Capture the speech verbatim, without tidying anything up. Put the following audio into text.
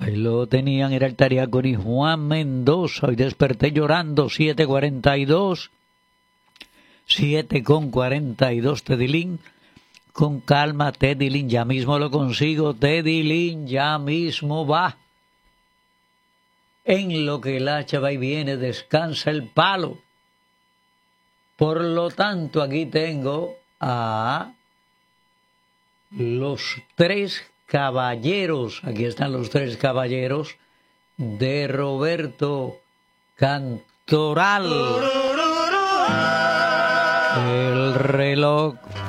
Ahí lo tenían, era el Tariacón y Juan Mendoza. Hoy desperté llorando, siete cuarenta y dos. siete con cuarenta y dos, Teddy Con calma, Teddy Lin, ya mismo lo consigo. Teddy Lin, ya mismo va. En lo que el hacha va y viene, descansa el palo. Por lo tanto, aquí tengo a los tres caballeros. Aquí están los tres caballeros de Roberto Cantoral. El reloj